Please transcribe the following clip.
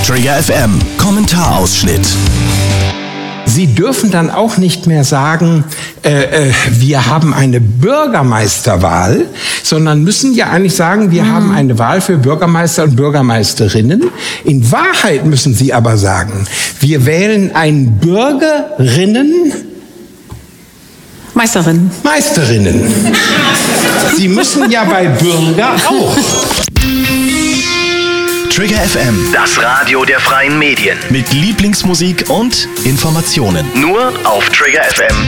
Trigger FM Kommentarausschnitt. Sie dürfen dann auch nicht mehr sagen, wir haben eine Bürgermeisterwahl, sondern müssen ja eigentlich sagen, wir haben eine Wahl für Bürgermeister und Bürgermeisterinnen. In Wahrheit müssen Sie aber sagen, wir wählen einen Bürgerinnen... Meisterinnen. Sie müssen ja bei Bürger auch. Trigger FM, Das Radio der freien Medien. mit Lieblingsmusik und Informationen. Nur auf triggerfm.de.